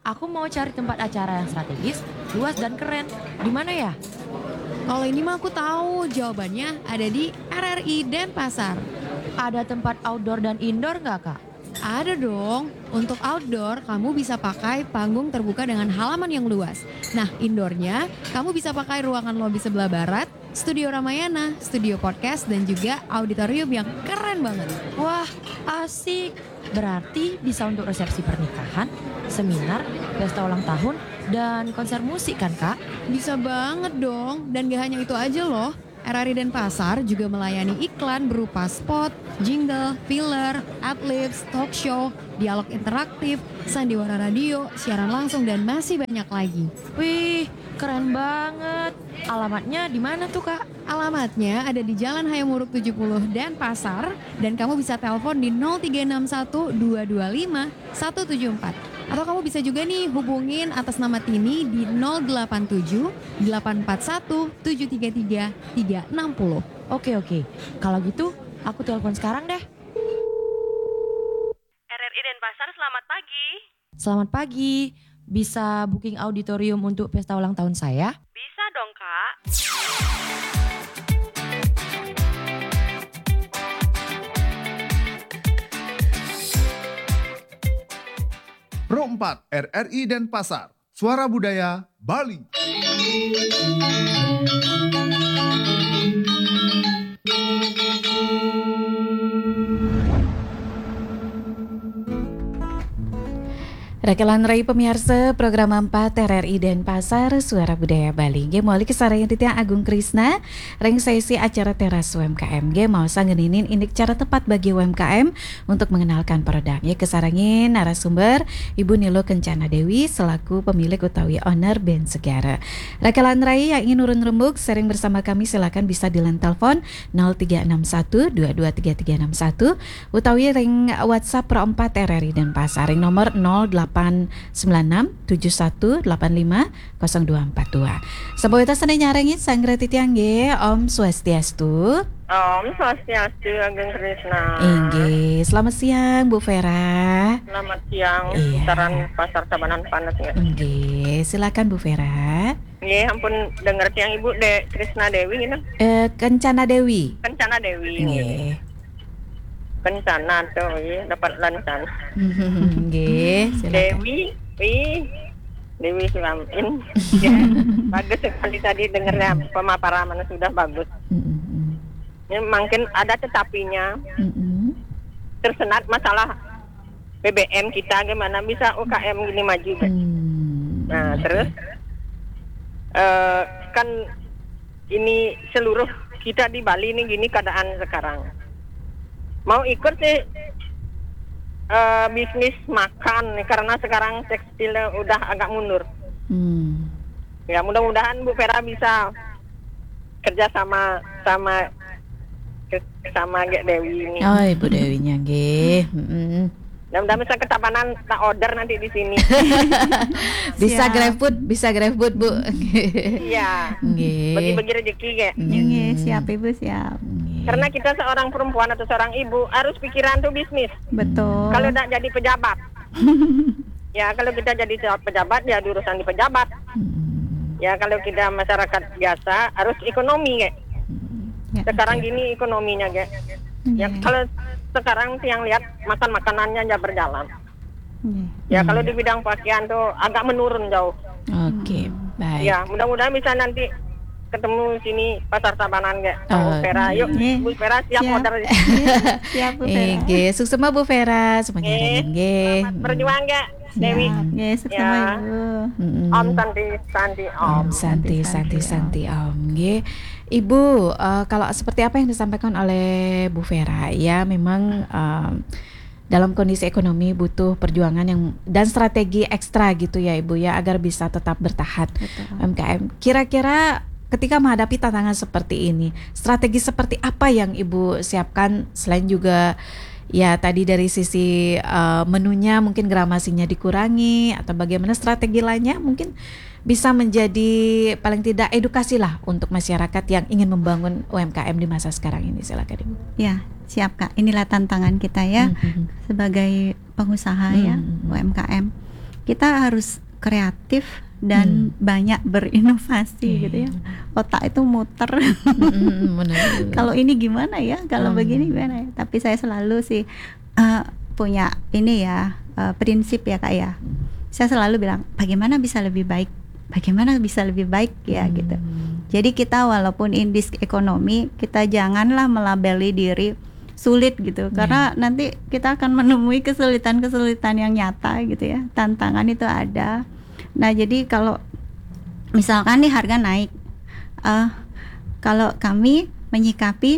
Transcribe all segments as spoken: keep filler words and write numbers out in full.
Aku mau cari tempat acara yang strategis, luas dan keren. Di mana ya? Kalau ini mah aku tahu jawabannya ada di R R I Denpasar. Ada tempat outdoor dan indoor nggak, Kak? Ada dong. Untuk outdoor, kamu bisa pakai panggung terbuka dengan halaman yang luas. Nah, indoornya, kamu bisa pakai ruangan lobi sebelah barat, studio Ramayana, studio podcast, dan juga auditorium yang keren banget. Wah, asik. Berarti bisa untuk resepsi pernikahan, seminar, pesta ulang tahun, dan konser musik kan, Kak? Bisa banget dong. Dan gak hanya itu aja loh. R R I Denpasar juga melayani iklan berupa spot, jingle, filler, adlibs, talk show, dialog interaktif, sandiwara radio, siaran langsung, dan masih banyak lagi. Wih, keren banget. Alamatnya di mana tuh, Kak? Alamatnya ada di Jalan Hayamuruk tujuh puluh Denpasar, dan kamu bisa telepon di nol tiga enam satu dua dua lima satu tujuh empat. Atau kamu bisa juga nih hubungin atas nama Tini di nol delapan tujuh delapan empat satu tujuh tiga tiga tiga enam nol. Oke, oke. Kalau gitu, aku telepon sekarang deh. R R I Denpasar, selamat pagi. Selamat pagi. Bisa booking auditorium untuk pesta ulang tahun saya? Bisa dong, Kak. Pro empat R R I Denpasar, Suara Budaya Bali. Rakelan Rai pemirsa program empat R R I Denpasar Suara Budaya Bali. Ge moali kesarayaan titiang Agung Krisna reng sesi acara teras U M K M. Ge mau sanggeninin indik cara tepat bagi U M K M untuk mengenalkan produk. Ge kesarangin narasumber Ibu Nilo Kencana Dewi selaku pemilik utawi owner Band Segara. Rakelan Rai yang ingin urun rembuk sering bersama kami silakan bisa di line telepon nol tiga enam satu dua dua tiga tiga enam satu utawi ring WhatsApp Pro empat R R I Denpasar ring nomor nol delapan sembilan enam tujuh satu delapan lima nol dua empat dua. Saboeta sene nyarengin sanggra titiang ge Om Swastiastu. Om Swastiastu, Ageng Krisna. Inggih, selamat siang Bu Vera. Selamat siang, Iya. Putaran Pasar Tabanan Panas ya. Inggih, silakan Bu Vera. Nggih, ampun dengar tiang Ibu De Krisna Dewi gitu. Eh, Kencana Dewi. Kencana Dewi. Inggih. Kencana tuh, iya, dapat lancar. Nggih, silakan. Dewi, wih, Dewi Sulamin. Ya, bagus sekali tadi dengarnya pemaparan mana sudah bagus. Mm-mm. Ya, mungkin ada tetapinya. Mm-mm. Tersenat masalah B B M kita gimana bisa U K M gini maju. Hmm. Nah, terus eh, kan ini seluruh kita di Bali ini gini keadaan sekarang. Mau ikut sih eh, bisnis makan nih, karena sekarang tekstilnya udah agak mundur. Hmm. Ya mudah-mudahan Bu Vera bisa kerja sama sama sama Gek Dewi ini. Oh, Ibu Dewinya nggih. Mm-mm. Mudah-mudahan bisa ketabanan tak order nanti di sini. Bisa Siap. GrabFood, bisa GrabFood Bu. Iya. Nggih. Bagi-bagi rezeki Gek. Nggih, siap Ibu, siap. Nggih. Karena kita seorang perempuan atau seorang ibu harus pikiran tuh bisnis. Betul. Kalau tidak jadi pejabat. Ya kalau kita jadi pejabat ya di urusan di pejabat. Hmm. Ya kalau kita masyarakat biasa harus ekonomi Gek. Ya. Sekarang gini ekonominya Gek. Ya kalau sekarang yang lihat makan makanannya aja berjalan. Nggih. Ya kalau di bidang pakaian tuh agak menurun jauh. Oke, baik. Ya mudah-mudahan bisa nanti ketemu sini Pasar Tabanan Gek. Oh, Bu Vera, yuk iya. Bu Vera siap Siap. order. Siap Bu Vera. Nggih, sukses Bu Vera semuanya Nggih. nggih. Nggih. Selamat berjuang Gek. Dewi. Nggih, sukses Ya. Ibu. Mm-mm. Om Santi Santi Om. Om Santi Santi Santi Om nggih. Ibu, eh, kalau seperti apa yang disampaikan oleh Bu Vera, ya memang em, dalam kondisi ekonomi butuh perjuangan yang dan strategi ekstra gitu ya Ibu ya agar bisa tetap bertahan Betul. U M K M. Kira-kira ketika menghadapi tantangan seperti ini, strategi seperti apa yang Ibu siapkan selain juga ya tadi dari sisi eh, menunya mungkin gramasinya dikurangi atau bagaimana strategi lainnya mungkin bisa menjadi paling tidak edukasi lah untuk masyarakat yang ingin membangun U M K M di masa sekarang ini. Silakan Ibu. Ya, siap Kak. Inilah tantangan kita ya Mhm. sebagai pengusaha ya Mhm. U M K M. kita harus kreatif dan Hmm. banyak berinovasi Iya, gitu ya. benar. Otak itu muter. Mm-mm, benar. Kalau ini gimana ya? Kalau Hmm. begini gimana ya? Tapi saya selalu sih eh, punya ini ya eh, prinsip ya Kak ya. Saya selalu bilang bagaimana bisa lebih baik, bagaimana bisa lebih baik ya Hmm. gitu. Jadi kita walaupun in this ekonomi, kita janganlah melabeli diri sulit gitu, karena nanti kita akan menemui kesulitan-kesulitan yang nyata gitu ya. Tantangan itu ada. Nah jadi kalau misalkan nih harga naik, eh, kalau kami menyikapi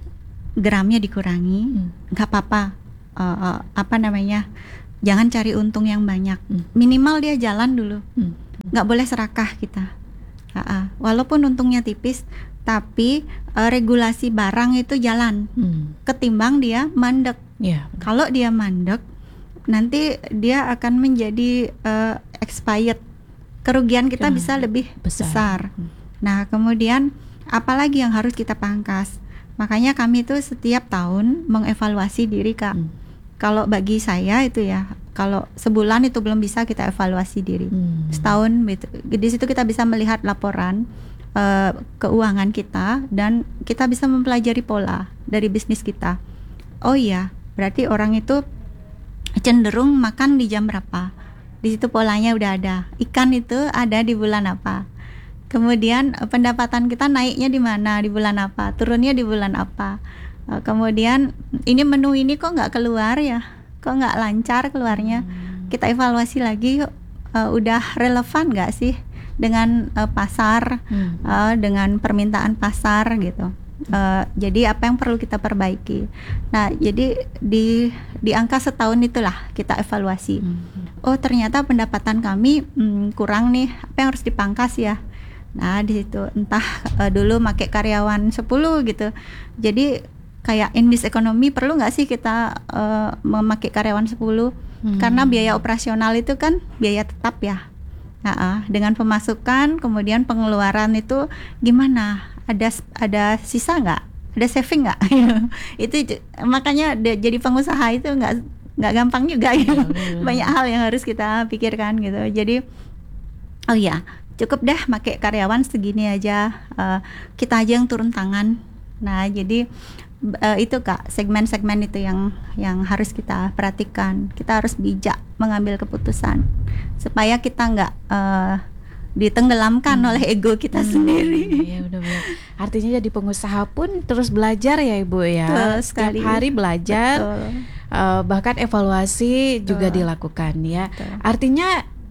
gramnya dikurangi, Hmm. nggak apa-apa. Eh, eh, apa namanya? Jangan cari untung yang banyak. Hmm. Minimal dia jalan dulu. Hmm. Nggak boleh serakah kita. Ah, ah. Walaupun untungnya tipis, tapi eh, regulasi barang itu jalan. Hmm. Ketimbang dia mandek. Ya. Kalau dia mandek, nanti dia akan menjadi eh, expired. Kerugian kita Nah, bisa lebih besar. besar. Nah, kemudian apalagi yang harus kita pangkas? Makanya kami tuh setiap tahun mengevaluasi diri Kak. Hmm. Kalau bagi saya itu ya, kalau sebulan itu belum bisa kita evaluasi diri. Hmm. Setahun gitu. Di situ kita bisa melihat laporan eh, keuangan kita dan kita bisa mempelajari pola dari bisnis kita. Oh iya, berarti orang itu cenderung makan di jam berapa? Di situ polanya udah ada. Ikan itu ada di bulan apa? Kemudian eh, pendapatan kita naiknya di mana? Di bulan apa? Turunnya di bulan apa? Eh, kemudian ini menu ini kok nggak keluar ya? Kok nggak lancar keluarnya? Kita evaluasi lagi yuk. Eh, udah relevan nggak sih dengan eh, pasar, Hmm. eh, dengan permintaan pasar gitu. Eh, jadi apa yang perlu kita perbaiki? Nah, jadi di di angka setahun itulah kita evaluasi. Hmm. Oh, ternyata pendapatan kami hmm, kurang nih. Apa yang harus dipangkas ya? Nah, di situ entah eh, dulu pakai karyawan sepuluh gitu. Jadi kayak in this economy perlu nggak sih kita eh, memakai karyawan sepuluh? Hmm. Karena biaya operasional itu kan biaya tetap ya. Nah, ah, dengan pemasukan kemudian pengeluaran itu gimana? Ada ada sisa nggak? Ada saving nggak? Itu j- makanya de- jadi pengusaha itu nggak nggak gampang juga ya. Banyak hal yang harus kita pikirkan gitu. Jadi oh ya cukup deh pakai karyawan segini aja. Eh, kita aja yang turun tangan. Nah jadi b- eh, itu Kak segmen-segmen itu yang yang harus kita perhatikan. Kita harus bijak mengambil keputusan supaya kita nggak eh, ditenggelamkan oleh ego kita sendiri. Iya benar-benar. Artinya jadi pengusaha pun terus belajar ya Ibu ya. Betul Setiap sekali. hari belajar, Betul. eh, bahkan evaluasi juga Betul. dilakukan ya. Betul. Artinya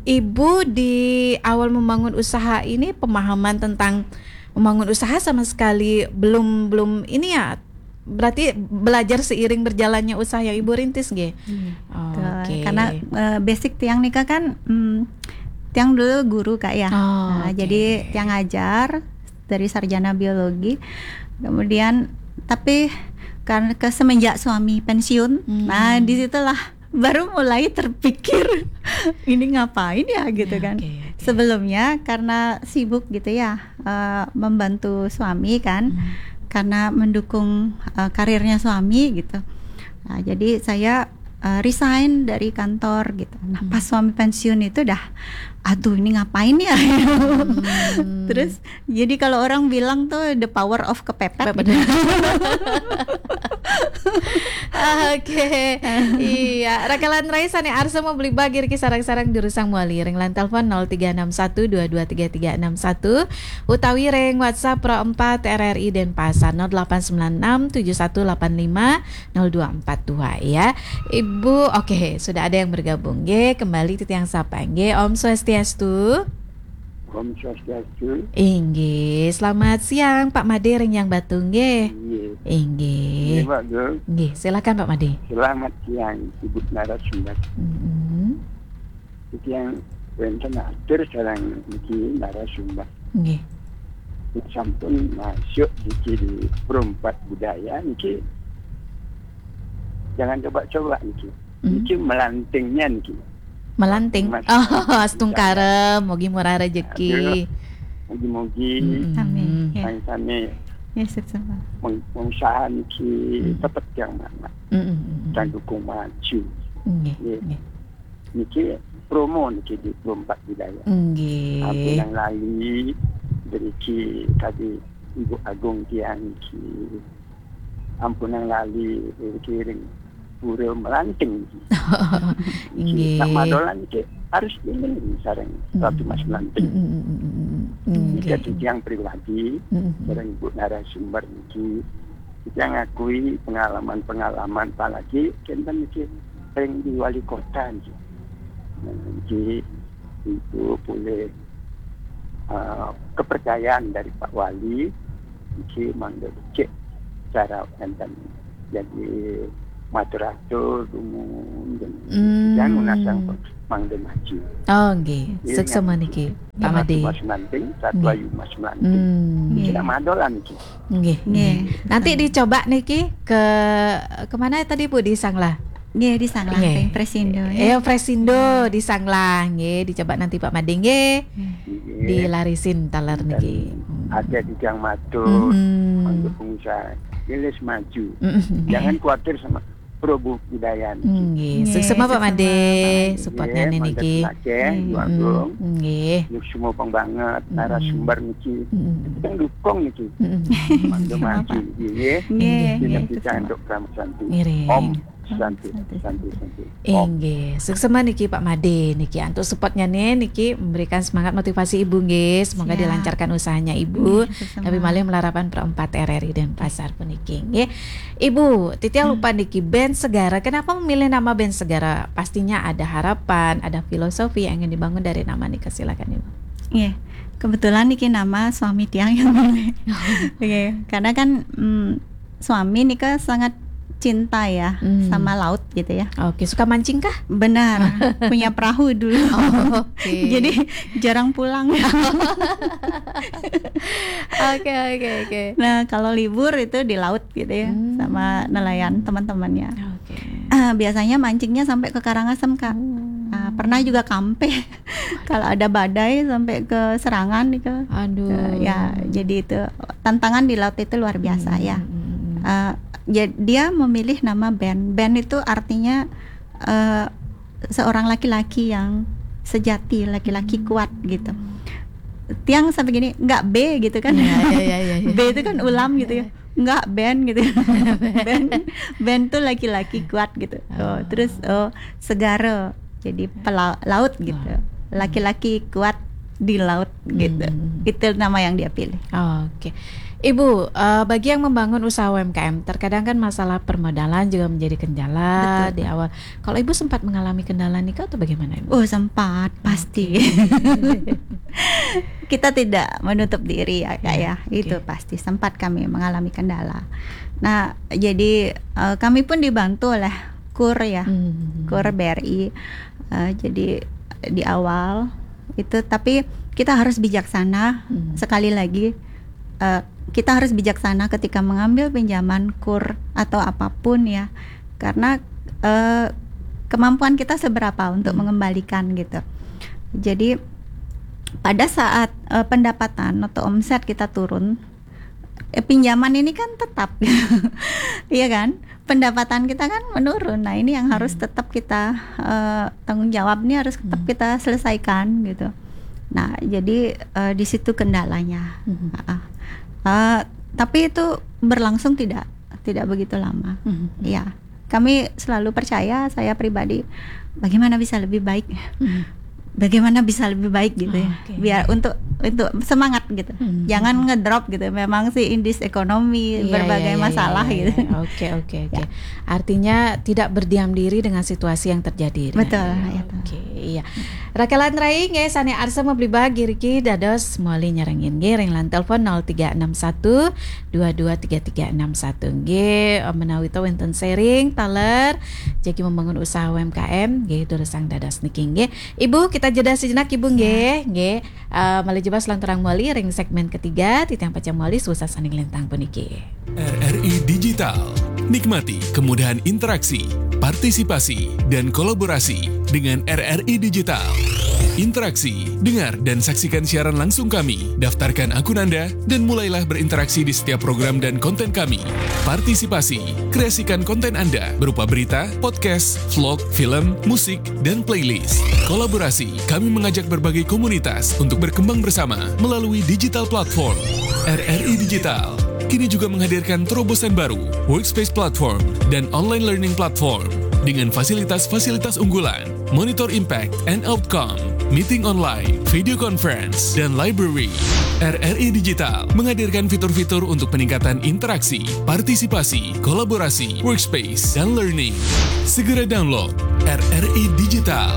Ibu di awal membangun usaha ini pemahaman tentang membangun usaha sama sekali belum belum ini ya. Berarti belajar seiring berjalannya usaha yang Ibu rintis nggih. Oh, Betul. oke. Karena eh, basic tiang nikah kan hmm, tiang dulu guru Kak ya. Oh, Nah, oke. jadi tiang ngajar dari sarjana biologi. Kemudian tapi karena ke semenjak suami pensiun, Hmm. nah disitulah baru mulai terpikir ini ngapain ya gitu Ya, kan. oke, oke. Sebelumnya karena sibuk gitu ya eh, membantu suami kan, Hmm. karena mendukung eh, karirnya suami gitu. Nah, jadi saya eh, resign dari kantor gitu. Nah, pas suami pensiun itu dah aduh ini ngapain ya? Hmm. Terus jadi kalau orang bilang tuh the power of kepepet. Kepepet. Oke, iya. Rakalan Raisa nih Arsa mau beli bagir ki sarang-sarang jurusang muali. Reng lan telepon nol tiga enam satu dua dua tiga tiga enam satu. Utawi reng WhatsApp Pro empat R R I Denpasar nol delapan sembilan enam tujuh satu delapan lima nol dua empat dua ya. Ibu, oke, sudah ada yang bergabung. Ge, kembali titiang sapa nge. Om Swastiastu. Om Swastiastu. Inggih, selamat siang Pak Made reng yang Batu nge. Iya. Inggih. Iya, Pak Gul. Nggih, silakan Pak Made. Selamat siang Ibu narasumber. Mm-hmm. Itu yang wonten atur sareng iki narasumber. Nggih. Sampun masuk iki di perempat budaya niki. Jangan coba-coba niki. Hmm. Niki melantingnya niki. Melanting. Mas- Oh, astung karem, mugi murah rezeki. Mugi-mugi Mm-mm. Amin. Ya. sang-sane Yes, sama. meng- mengusaha niki Hmm. tetap yang mana Mm-mm. dan dukung maju. Nggih, Iya. nggih. Niki promo niki di Rompat Budaya. Nggih. Ampunang lali beriki tadi Ibu Agung tiang ki ampunang lali beriki ring pura melanting. Nggih. Nak madolan ki harus ini sareng Ratu Mas Melanting. Jika yang pribadi bareng Ibu narasumber niki kita ngakui pengalaman-pengalaman apalagi kita niki sering di wali kota niki. Jadi itu boleh uh, kepercayaan dari Pak Wali jadi manggil cek cara enten jadi maturatur dumun dan Hmm. yang unasang manggil maju. Oh nggih, seksama niki Pak Made. Mas Melanting, satu ayu Mas Melanting. Hmm. Kita madolan niki. Nggih. Nggih. Nanti dicoba niki ke kemana tadi Bu di Sanglah? Nggih di Sanglah Nggih. teng Presindo. Eh Presindo di Sanglah nggih, dicoba nanti Pak Made nggih. Dilarisin talar niki. Ada di Gang Matur, Hmm. untuk pengusaha. Ilis maju. Mm-mm. Jangan khawatir sama Prabu Budaya niki. Nggih, Nggih, seksama Pak seksama, Made, Pak supportnya nih niki. Ibu Agung. Mm, Nggih. Yuk semua banget narasumber niki. Mm. Kita dukung niki. Mm. Mandu maju niki nggih. Nggih, Kita nggih, bisa seksama. untuk Pram Santi. Ngiring. Om Santi, Santi, Santi. Om. Nggih, seksama niki Pak Made niki untuk supportnya nih niki memberikan semangat motivasi Ibu nggih, semoga Siap. dilancarkan usahanya Ibu. Seksama. Tapi malah melarapan perempat R R I dan Pasar puniki nggih. Ibu, Titia lupa niki band Segara. Kenapa memilih nama band Segara? Pastinya ada harapan, ada filosofi yang ingin dibangun dari nama niki. Silakan Ibu. Iya, kebetulan niki nama suami tiang yang milih. Oke, karena kan mm, suami nika sangat cinta ya Hmm. sama laut gitu ya. Oke, suka mancing kah? Benar, punya perahu dulu. Oh, oke. Jadi jarang pulang. Oke, oke, oke. Nah, kalau libur itu di laut gitu ya, Hmm. sama nelayan teman-temannya. Oke. Ah, biasanya mancingnya sampai ke Karangasem, Kak. Ah, pernah juga kampe. Kalau ada badai sampai ke Serangan nih, Kak. Aduh. Eh, ya, jadi itu tantangan di laut itu luar biasa ya. Hmm. Eh, ya, dia memilih nama band. Band itu artinya eh, seorang laki-laki yang sejati, laki-laki kuat gitu. Tiang sampai gini, nggak B gitu kan? Ya, ya, ya, ya, ya. B itu kan ulam gitu ya. Nggak band gitu. band, band tuh laki-laki kuat gitu. Oh, terus oh Segara, jadi pelaut gitu. Laki-laki kuat di laut gitu. Hmm. Itu nama yang dia pilih. Oke. Ibu, eh, bagi yang membangun usaha U M K M, terkadang kan masalah permodalan juga menjadi kendala. Betul, di awal. Kalau Ibu sempat mengalami kendala nikah atau bagaimana Ibu? Oh sempat, pasti. Kita tidak menutup diri ya Kak ya, Ya, itu oke. pasti sempat kami mengalami kendala. Nah jadi eh, kami pun dibantu oleh K U R ya, Hmm. K U R B R I. Eh, jadi di awal itu, tapi kita harus bijaksana. Hmm. Sekali lagi eh, kita harus bijaksana ketika mengambil pinjaman K U R atau apapun ya, karena eh, kemampuan kita seberapa untuk mengembalikan gitu. Jadi pada saat eh, pendapatan atau omset kita turun, eh, pinjaman ini kan tetap, iya kan? Pendapatan kita kan menurun. Nah ini yang harus tetap kita eh, tanggung jawab, nih harus tetap kita selesaikan gitu. Nah jadi eh, di situ kendalanya. Hmm. Ah, ah, tapi itu berlangsung tidak tidak begitu lama. Hmm. Ya, kami selalu percaya, saya pribadi, bagaimana bisa lebih baik, Hmm. bagaimana bisa lebih baik gitu ya, Oke. biar untuk untuk semangat gitu, Hmm. jangan ngedrop gitu. Memang sih indis ekonomi Iya, berbagai iya, iya, masalah iya, gitu. iya. Oke, oke, oke. Artinya tidak berdiam diri dengan situasi yang terjadi. Betul, Ya, itu. Oke, iya. Rakalan rai nge sane arsa mau beli bagi Riki dados muali nyarengin nge ring lan telepon nol tiga enam satu dua dua tiga tiga enam satu nge menawi to wonten sharing taler jadi membangun usaha U M K M nge durusang dados niki nge. Ibu kita jeda sejenak Ibu nge nge uh, malih jebas lanturang muali ring segmen ketiga titiang pacang muali susah saning lintang puniki. R R I Digital. Nikmati kemudahan interaksi, partisipasi, dan kolaborasi dengan R R I Digital. Interaksi, dengar dan saksikan siaran langsung kami. Daftarkan akun Anda dan mulailah berinteraksi di setiap program dan konten kami. Partisipasi, kreasikan konten Anda berupa berita, podcast, vlog, film, musik, dan playlist. Kolaborasi, kami mengajak berbagai komunitas untuk berkembang bersama melalui digital platform. R R I Digital kini juga menghadirkan terobosan baru, workspace platform, dan online learning platform dengan fasilitas-fasilitas unggulan, monitor impact and outcome, meeting online, video conference, dan library. R R I Digital menghadirkan fitur-fitur untuk peningkatan interaksi, partisipasi, kolaborasi, workspace, dan learning. Segera download R R I Digital.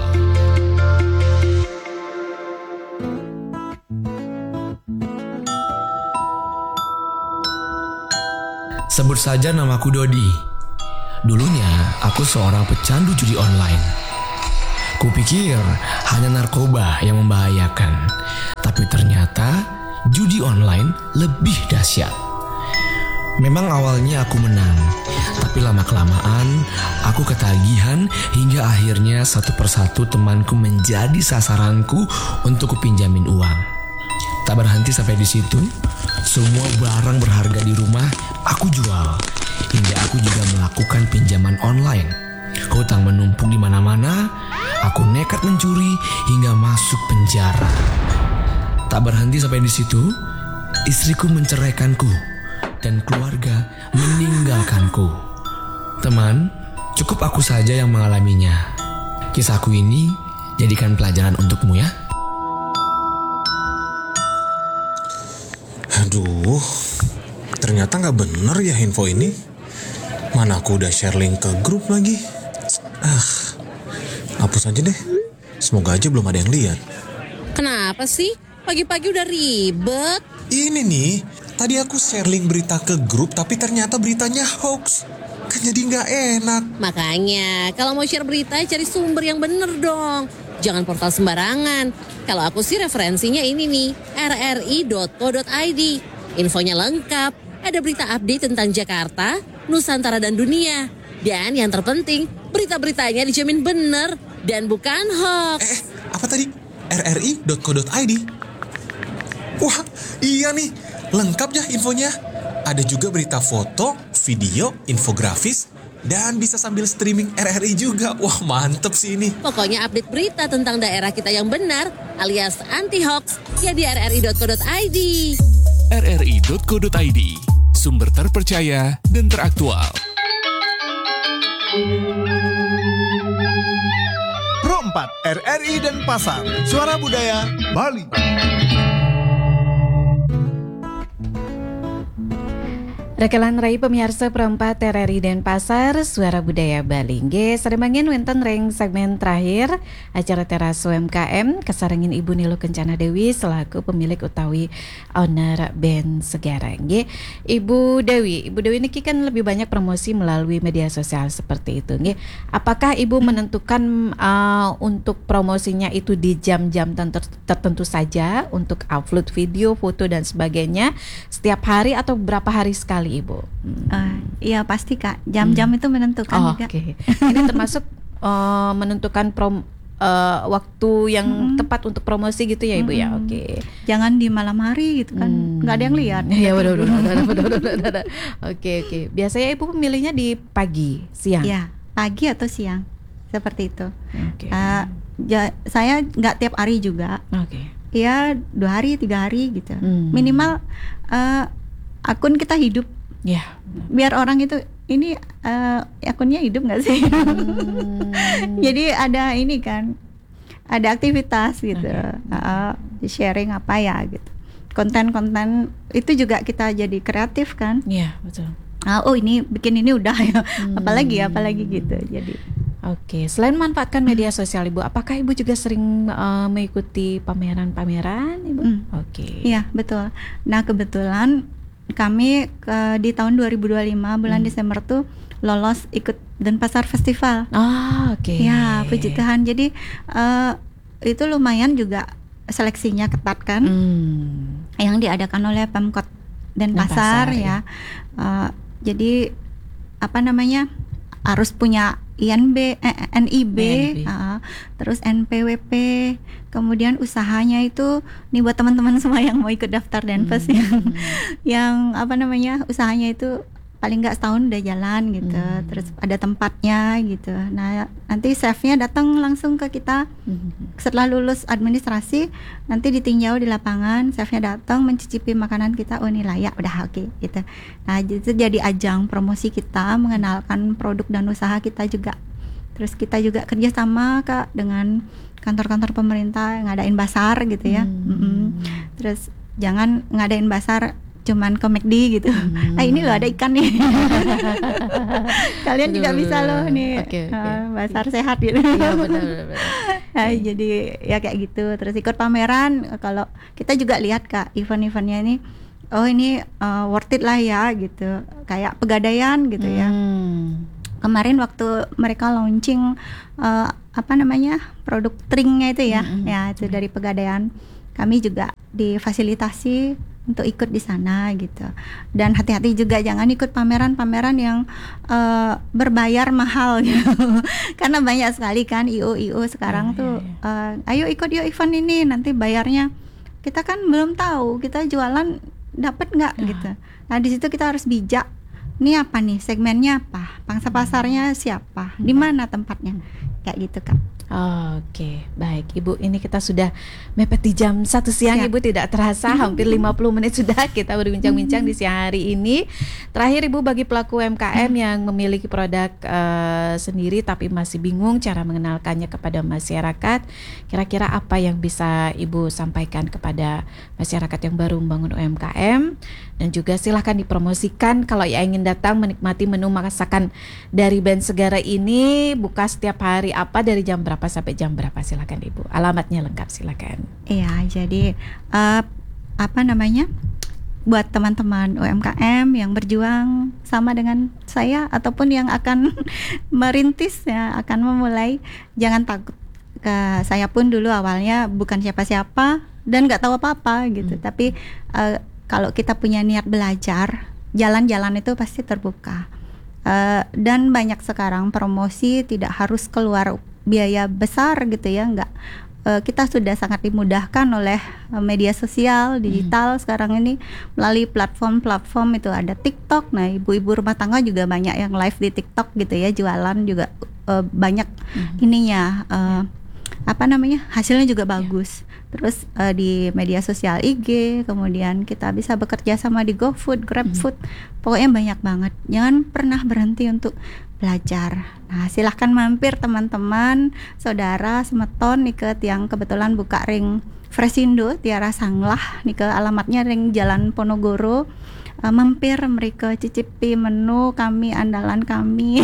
Sebut saja namaku Dodi. Dulunya aku seorang pecandu judi online. Kupikir hanya narkoba yang membahayakan, tapi ternyata judi online lebih dahsyat. Memang awalnya aku menang, tapi lama-kelamaan aku ketagihan hingga akhirnya satu persatu temanku menjadi sasaranku untuk kupinjamin uang. Tak berhenti sampai di situ, semua barang berharga di rumah aku jual, hingga aku juga melakukan pinjaman online. Hutang menumpuk di mana-mana, aku nekat mencuri hingga masuk penjara. Tak berhenti sampai di situ, istriku menceraikanku dan keluarga meninggalkanku. Teman, cukup aku saja yang mengalaminya. Kisahku ini jadikan pelajaran untukmu ya. Aduh, ternyata nggak bener ya info ini. Mana aku udah share link ke grup lagi. Ah, hapus aja deh. Semoga aja belum ada yang lihat. Kenapa sih? Pagi-pagi udah ribet. Ini nih, tadi aku share link berita ke grup tapi ternyata beritanya hoax. Kan jadi nggak enak. Makanya, kalau mau share berita cari sumber yang bener dong. Jangan portal sembarangan. Kalau aku sih referensinya ini nih, r r i dot co dot i d. Infonya lengkap, ada berita update tentang Jakarta, Nusantara dan dunia. Dan yang terpenting, berita-beritanya dijamin bener dan bukan hoax. Eh, apa tadi? r r i dot co dot i d. Wah, iya nih, lengkap ya infonya. Ada juga berita foto, video, infografis, dan bisa sambil streaming R R I juga. Wah, mantep sih ini. Pokoknya update berita tentang daerah kita yang benar alias anti-hoax ya di r r i dot co dot i d. r r i dot co dot i d, sumber terpercaya dan teraktual. Pro empat R R I dan Pasar, Suara Budaya Bali. Rekelan rai pemirsa perempat R R I dan Pasar Suara Budaya Bali. Nggih, saremangin wonten ring segmen terakhir acara Teras U M K M kasarengin Ibu Nilo Kencana Dewi selaku pemilik utawi owner band Segara. Nggih, Ibu Dewi, Ibu Dewi niki kan lebih banyak promosi melalui media sosial seperti itu. Nggih, apakah Ibu menentukan uh, untuk promosinya itu di jam-jam ter- tertentu saja untuk upload video, foto dan sebagainya setiap hari atau berapa hari sekali? Ibu, hmm. uh, iya pasti Kak, jam-jam hmm. itu menentukan oh, juga. Oke, okay. Ini termasuk uh, menentukan prom, uh, waktu yang hmm. tepat untuk promosi gitu ya Ibu hmm. ya. Oke. Okay. Jangan di malam hari gitu kan, hmm. nggak ada yang lihat. Ya betul betul. Oke oke. Biasanya Ibu memilihnya di pagi, siang. Ya, pagi atau siang, seperti itu. Oke. Okay. Uh, ja, saya nggak tiap hari juga. Oke. Okay. Ya dua hari tiga hari gitu. Hmm. Minimal uh, akun kita hidup. Ya, biar orang itu ini uh, akunnya hidup nggak sih? Hmm. Jadi ada ini kan, ada aktivitas gitu, okay. uh, sharing apa ya gitu. Konten-konten itu juga kita jadi kreatif kan? Iya betul. Uh, oh ini bikin ini udah ya, hmm. apalagi apalagi gitu. Jadi. Oke, selain manfaatkan media sosial Ibu, apakah Ibu juga sering uh, mengikuti pameran-pameran Ibu? Hmm. Oke. Iya betul. Nah kebetulan kami ke, di tahun dua ribu dua puluh lima bulan hmm. Desember tuh lolos ikut Denpasar Festival. Ah, oke. Okay. Ya, puji Tuhan. Jadi uh, itu lumayan juga seleksinya ketat kan. Hmm. Yang diadakan oleh Pemkot Denpasar, Denpasar ya. ya. Uh, jadi apa namanya? Harus punya I N B, eh, N I B, N I B. uh, terus N P W P, kemudian usahanya itu nih buat teman-teman semua yang mau ikut daftar Denpes Hmm. yang yang apa namanya usahanya itu paling nggak setahun udah jalan gitu, Hmm. terus ada tempatnya gitu. Nah nanti chefnya datang langsung ke kita Hmm. setelah lulus administrasi, nanti ditinjau di lapangan, chefnya datang mencicipi makanan kita, oh ini layak, udah oke gitu. Nah itu jadi ajang promosi kita, mengenalkan produk dan usaha kita juga. Terus kita juga kerjasama Kak dengan kantor-kantor pemerintah ngadain basar gitu ya. Hmm. Mm-mm. Terus jangan ngadain basar cuman ke McD gitu. Hmm. Ah ini loh ada ikan nih. Kalian juga Aduh, bisa loh nih. oke, oke. uh, basar sehat gitu. Iya benar benar. Nah, jadi ya kayak gitu. Terus ikut pameran, kalau kita juga lihat Kak event-eventnya ini, oh ini uh, worth it lah ya gitu. Kayak Pegadaian gitu ya. Hmm. Kemarin waktu mereka launching uh, apa namanya produk tringnya itu ya, Mm-mm. ya itu dari Pegadaian, kami juga difasilitasi untuk ikut di sana gitu. Dan hati-hati juga jangan ikut pameran-pameran yang uh, berbayar mahal gitu. Karena banyak sekali kan I O I O sekarang Oh, tuh iya, uh, ayo ikut yuk event ini, nanti bayarnya kita kan belum tahu kita jualan dapat nggak Ah. gitu. Nah di situ kita harus bijak. Ini apa nih segmennya apa, pangsa pasarnya siapa, di mana tempatnya, kayak gitu Kak. Oke, baik Ibu, ini kita sudah mepet di jam satu siang. Siap. Ibu tidak terasa hampir lima puluh menit sudah kita berbincang-bincang di siang hari ini. Terakhir Ibu, bagi pelaku U M K M yang memiliki produk eh, sendiri tapi masih bingung cara mengenalkannya kepada masyarakat, kira-kira apa yang bisa Ibu sampaikan kepada masyarakat yang baru membangun U M K M? Dan juga silahkan dipromosikan kalau yang ingin datang menikmati menu masakan dari Band Segara ini, buka setiap hari apa, dari jam berapa sampai jam berapa, silakan Ibu. Alamatnya lengkap silakan. Iya, jadi uh, apa namanya, buat teman-teman U M K M yang berjuang sama dengan saya ataupun yang akan merintis ya, akan memulai, jangan takut. Ke saya pun dulu awalnya bukan siapa-siapa dan nggak tahu apa-apa gitu, Hmm. tapi uh, kalau kita punya niat belajar, jalan-jalan itu pasti terbuka. Uh, dan banyak sekarang promosi tidak harus keluar biaya besar gitu ya, nggak. Uh, kita sudah sangat dimudahkan oleh uh, media sosial digital sekarang ini, melalui platform-platform itu ada TikTok. Nah ibu-ibu rumah tangga juga banyak yang live di TikTok gitu ya, jualan juga uh, banyak ininya, uh, apa namanya, hasilnya juga bagus. Terus uh, di media sosial I G, kemudian kita bisa bekerja sama di GoFood, GrabFood, pokoknya banyak banget. Jangan pernah berhenti untuk belajar. Nah silahkan mampir teman-teman, saudara, semeton Nike yang kebetulan buka ring Fresindo Tiara Sanglah, Nike alamatnya ring Jalan Ponorogo. Uh, mampir mereka cicipi menu kami, andalan kami.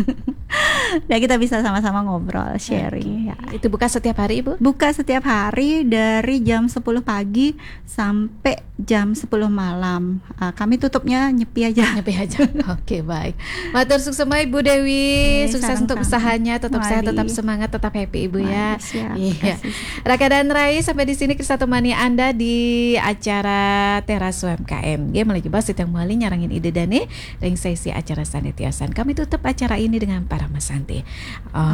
Dan kita bisa sama-sama ngobrol, sharing ya. Itu buka setiap hari Ibu? Buka setiap hari dari jam sepuluh pagi sampai jam sepuluh malam. Uh, kami tutupnya nyepi aja. Nyepi aja. Oke, baik. Matur sukses Ibu Dewi. Oke, Sukses untuk sama-sama. usahanya, tetap sehat, Mari. tetap semangat, tetap happy Ibu ya. Mari, siap. Iya. Kasih. Raka dan Rai, sampai di sini kita temani Anda di acara Teras U M K M. Dia mulai coba yang muali nyarangin ide dane ring sesi acara sanitiasan. Kami tutup acara ini dengan para Mas Santi. Oh,